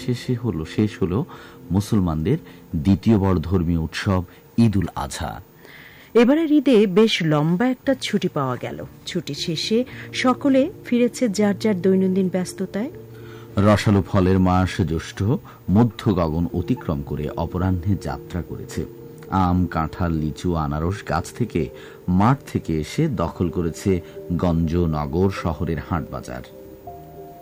শেষ হলো মুসলমানদের দ্বিতীয় বড় ধর্মীয় উৎসব ঈদ উল আজহা। এবারের ঈদে বেশ লম্বা একটা ছুটি পাওয়া গেল। ছুটি শেষে সকলে ফিরেছে যার যার দৈনন্দিন ব্যস্ততায়। রসালো ফলের মাস জ্যৈষ্ঠ মধ্য গগন অতিক্রম করে অপরাহ্নে যাত্রা করেছে। আম, কাঁঠাল, লিচু, আনারস গাছ থেকে মাঠ থেকে এসে দখল করেছে গঞ্জ, নগর, শহরের হাট বাজার।